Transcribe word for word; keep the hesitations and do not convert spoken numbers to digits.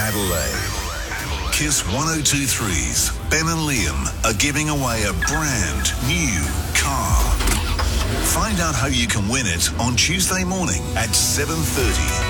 Adelaide. Kiss one oh two three's Ben and Liam are giving away a brand new car. Find out how you can win it on Tuesday morning at seven thirty.